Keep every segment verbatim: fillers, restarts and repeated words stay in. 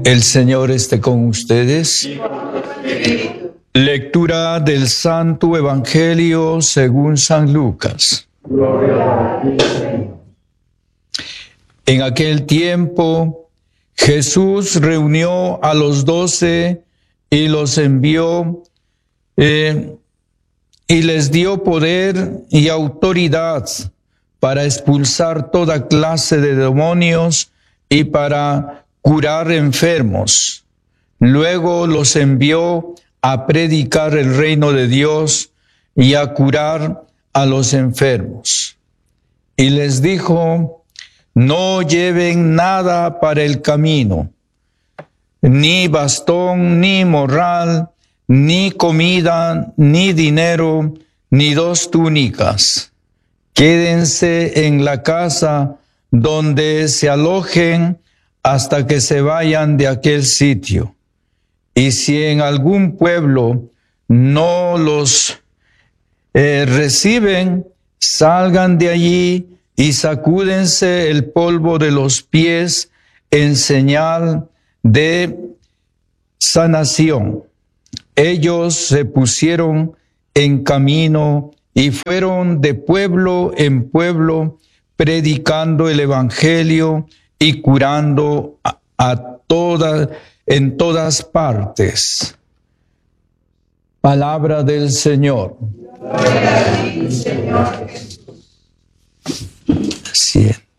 El Señor esté con ustedes. Lectura del Santo Evangelio según San Lucas. En aquel tiempo, Jesús reunió a los doce y los envió eh, y les dio poder y autoridad para expulsar toda clase de demonios y para curar enfermos. Luego los envió a predicar el reino de Dios y a curar a los enfermos. Y les dijo: no lleven nada para el camino, ni bastón, ni morral, ni comida, ni dinero, ni dos túnicas. Quédense en la casa donde se alojen hasta que se vayan de aquel sitio. Y si en algún pueblo no los eh, reciben, salgan de allí y sacúdense el polvo de los pies en señal de sanación. Ellos se pusieron en camino y fueron de pueblo en pueblo predicando el evangelio y curando a, a todas, en todas partes. Palabra del Señor. Gloria a ti, Señor. Así es.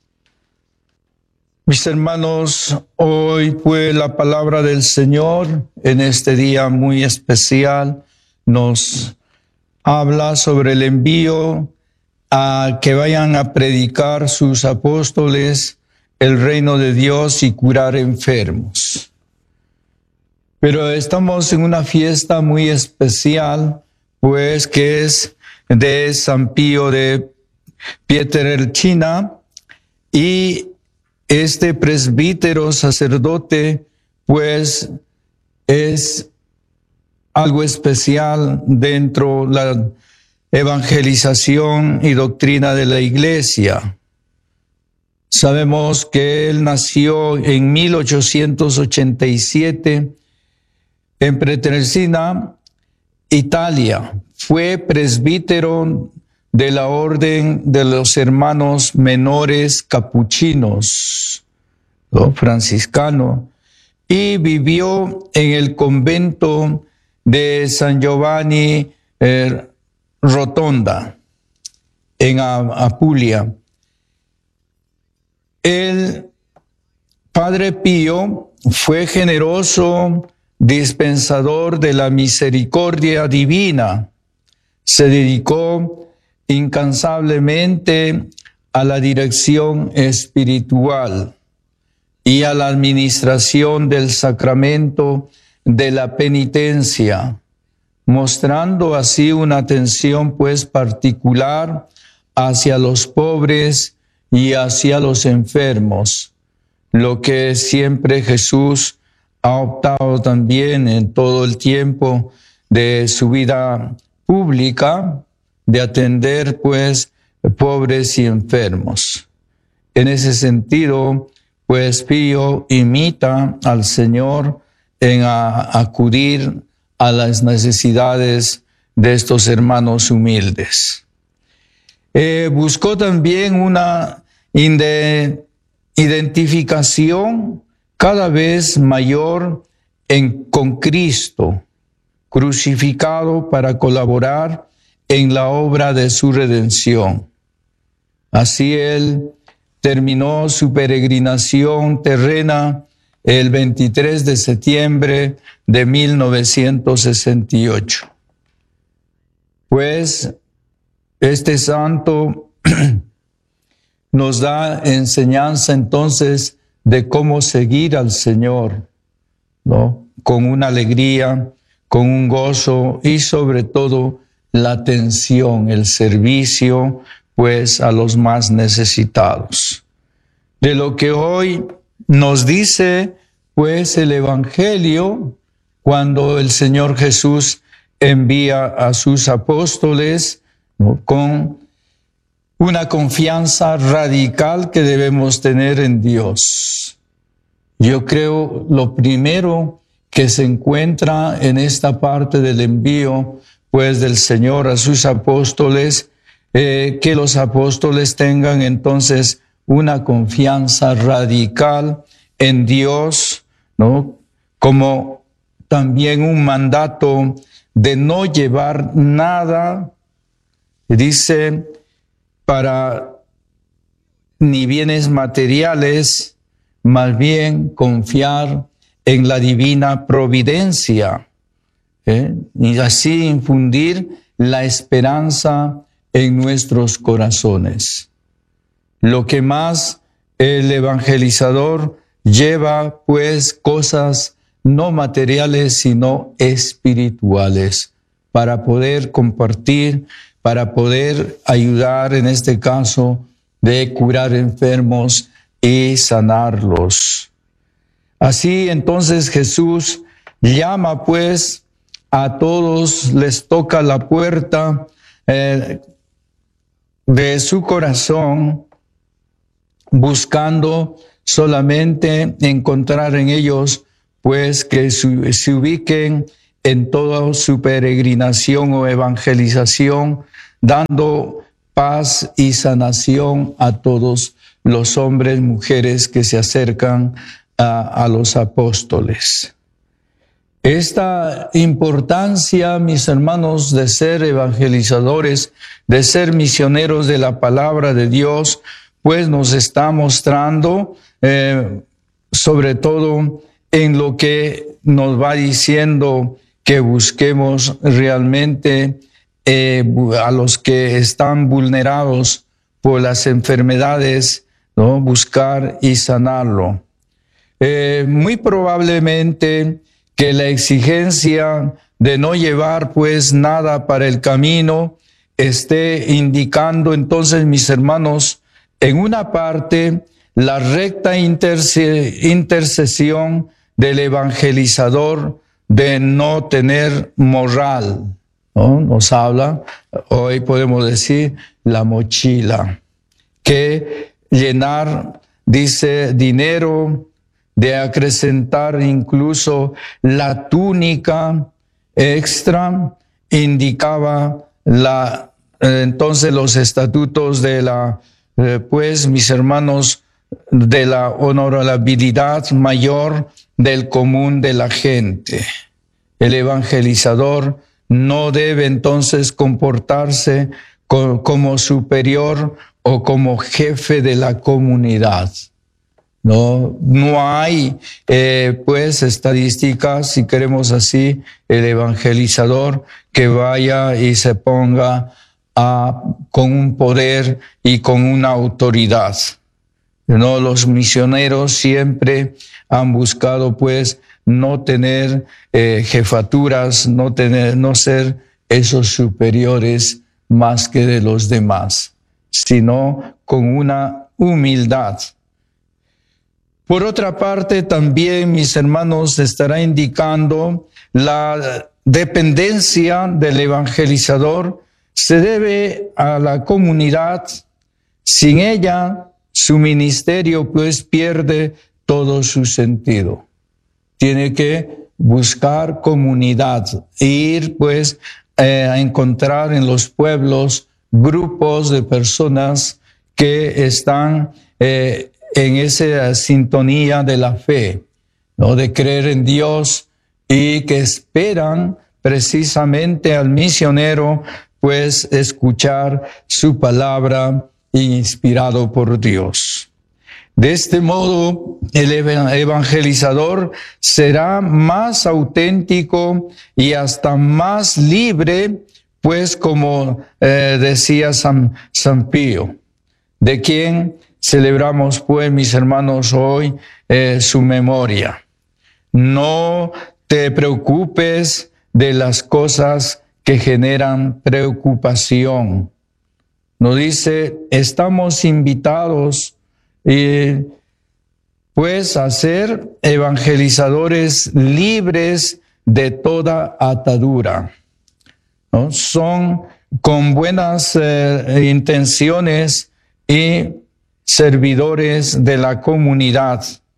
Mis hermanos, hoy pues la palabra del Señor en este día muy especial nos habla sobre el envío a que vayan a predicar sus apóstoles el reino de Dios y curar enfermos. Pero estamos en una fiesta muy especial, pues que es de San Pío de Pietrelcina, y este presbítero sacerdote pues es algo especial dentro de la evangelización y doctrina de la Iglesia. Sabemos que él nació en mil ochocientos ochenta y siete en Pietrelcina, Italia. Fue presbítero de la Orden de los Hermanos Menores Capuchinos, ¿no? Franciscano, y vivió en el convento de San Giovanni eh, Rotonda, en Apulia. El Padre Pío fue generoso dispensador de la misericordia divina. Se dedicó incansablemente a la dirección espiritual y a la administración del sacramento de la penitencia, mostrando así una atención pues particular hacia los pobres y hacia los enfermos, lo que siempre Jesús ha optado también en todo el tiempo de su vida pública, de atender pues pobres y enfermos. En ese sentido, pues Pío imita al Señor en a, acudir a las necesidades de estos hermanos humildes. Eh, buscó también una inde, identificación cada vez mayor en, con Cristo, crucificado para colaborar en la obra de su redención. Así él terminó su peregrinación terrena el veintitrés de septiembre de mil novecientos sesenta y ocho. Pues este santo nos da enseñanza entonces de cómo seguir al Señor, ¿no? Con una alegría, con un gozo y sobre todo la atención, el servicio, pues a los más necesitados. De lo que hoy nos dice, pues, el Evangelio, cuando el Señor Jesús envía a sus apóstoles, ¿no? Con una confianza radical que debemos tener en Dios. Yo creo lo primero que se encuentra en esta parte del envío, pues, del Señor a sus apóstoles, eh, que los apóstoles tengan entonces una confianza radical en Dios, ¿no? Como también un mandato de no llevar nada, dice, para ni bienes materiales, más bien confiar en la divina providencia, ¿eh? Y así infundir la esperanza en nuestros corazones. Lo que más el evangelizador lleva, pues, cosas no materiales, sino espirituales, para poder compartir, para poder ayudar, en este caso, de curar enfermos y sanarlos. Así entonces Jesús llama pues a todos, les toca la puerta eh, de su corazón, buscando solamente encontrar en ellos pues que su, se ubiquen en toda su peregrinación o evangelización, dando paz y sanación a todos los hombres, mujeres que se acercan a, a los apóstoles. Esta importancia, mis hermanos, de ser evangelizadores, de ser misioneros de la palabra de Dios, pues nos está mostrando, eh, sobre todo en lo que nos va diciendo que busquemos realmente eh, a los que están vulnerados por las enfermedades, ¿no? Buscar y sanarlo. Eh, muy probablemente que la exigencia de no llevar pues nada para el camino esté indicando entonces, mis hermanos, en una parte la recta interce- intercesión del evangelizador de no tener moral, ¿no? Nos habla, hoy podemos decir, la mochila, que llenar, dice, dinero, de acrecentar incluso la túnica extra, indicaba la, eh, entonces los estatutos de la, eh, pues mis hermanos, de la honorabilidad mayor del común de la gente. El evangelizador no debe entonces comportarse co- como superior o como jefe de la comunidad. No, no hay, eh, pues, estadísticas, si queremos así, el evangelizador que vaya y se ponga a, con un poder y con una autoridad. No, los misioneros siempre han buscado, pues, no tener eh, jefaturas, no tener, no ser esos superiores más que de los demás, sino con una humildad. Por otra parte, también, mis hermanos, estará indicando la dependencia del evangelizador se debe a la comunidad. Sin ella, su ministerio pues pierde todo su sentido. Tiene que buscar comunidad, ir pues eh, a encontrar en los pueblos grupos de personas que están eh, en esa sintonía de la fe, ¿no? De creer en Dios y que esperan precisamente al misionero pues escuchar su palabra inspirado por Dios. De este modo, el evangelizador será más auténtico y hasta más libre, pues como eh, decía San, San Pío, de quien celebramos, pues, mis hermanos, hoy eh, su memoria. No te preocupes de las cosas que generan preocupación. Nos dice, estamos invitados eh, pues a ser evangelizadores libres de toda atadura, ¿no? Son con buenas eh, intenciones y servidores de la comunidad,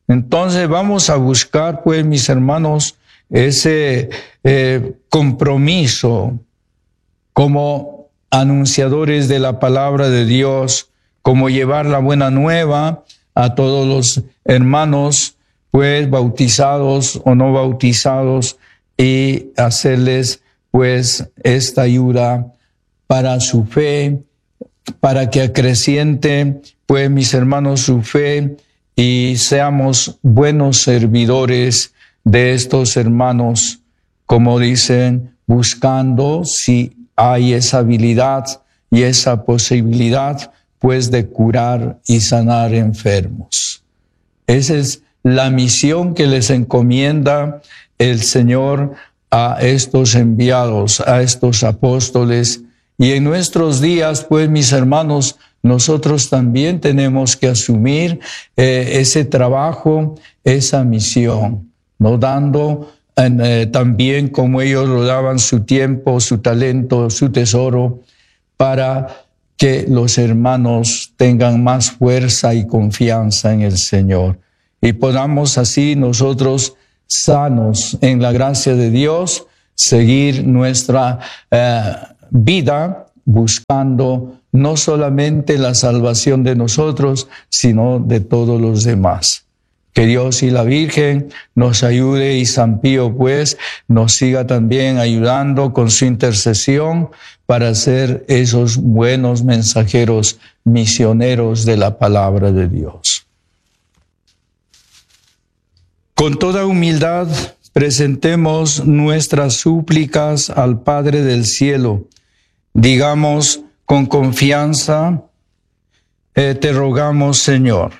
Entonces vamos a buscar, pues, mis hermanos, ese eh, compromiso como anunciadores de la palabra de Dios, como llevar la buena nueva a todos los hermanos, pues, bautizados o no bautizados, y hacerles, pues, esta ayuda para su fe, para que acreciente, pues, mis hermanos, su fe, y seamos buenos servidores de estos hermanos, como dicen, buscando si hay esa habilidad y esa posibilidad, pues, de curar y sanar enfermos. Esa es la misión que les encomienda el Señor a estos enviados, a estos apóstoles. Y en nuestros días, pues, mis hermanos, nosotros también tenemos que asumir eh, ese trabajo, esa misión, no dando eh, también como ellos lo daban su tiempo, su talento, su tesoro, para que los hermanos tengan más fuerza y confianza en el Señor. Y podamos así nosotros, sanos en la gracia de Dios, seguir nuestra eh, vida buscando no solamente la salvación de nosotros, sino de todos los demás. Que Dios y la Virgen nos ayude, y San Pío, pues, nos siga también ayudando con su intercesión para ser esos buenos mensajeros misioneros de la palabra de Dios. Con toda humildad presentemos nuestras súplicas al Padre del Cielo. Digamos con confianza, eh, te rogamos, Señor.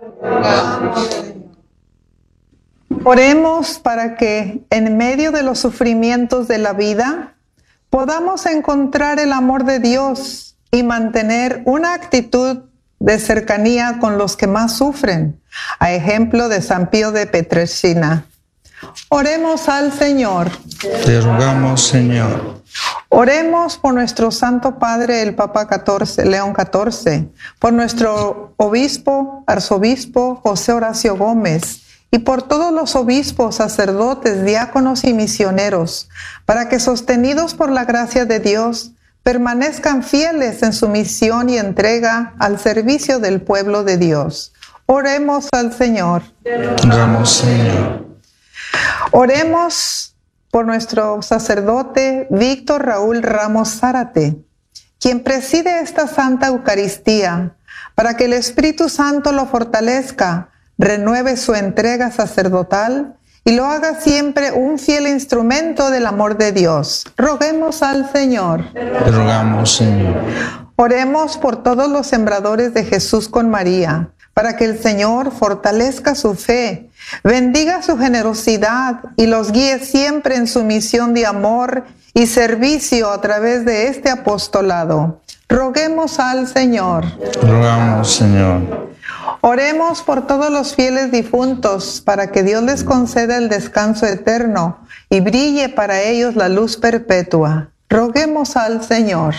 Oremos para que en medio de los sufrimientos de la vida podamos encontrar el amor de Dios y mantener una actitud de cercanía con los que más sufren, a ejemplo de San Pío de Pietrelcina. Oremos al Señor. Te rogamos, Señor. Oremos por nuestro Santo Padre, el Papa catorce, León catorce, por nuestro obispo, arzobispo José Horacio Gómez, y por todos los obispos, sacerdotes, diáconos y misioneros, para que, sostenidos por la gracia de Dios, permanezcan fieles en su misión y entrega al servicio del pueblo de Dios. Oremos al Señor. Oramos, Señor. Oremos por nuestro sacerdote Víctor Raúl Ramos Zárate, quien preside esta Santa Eucaristía, para que el Espíritu Santo lo fortalezca, renueve su entrega sacerdotal y lo haga siempre un fiel instrumento del amor de Dios. Roguemos al Señor. Te rogamos, Señor. Oremos por todos los sembradores de Jesús con María, para que el Señor fortalezca su fe, bendiga su generosidad y los guíe siempre en su misión de amor y servicio a través de este apostolado. Roguemos al Señor. Rogamos, Señor. Oremos por todos los fieles difuntos, para que Dios les conceda el descanso eterno y brille para ellos la luz perpetua. Roguemos al Señor.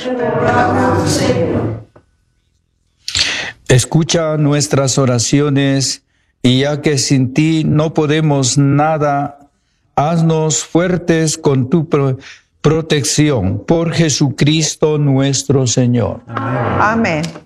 Escucha nuestras oraciones, y ya que sin ti no podemos nada, haznos fuertes con tu pro- protección. Por Jesucristo nuestro Señor. Amén.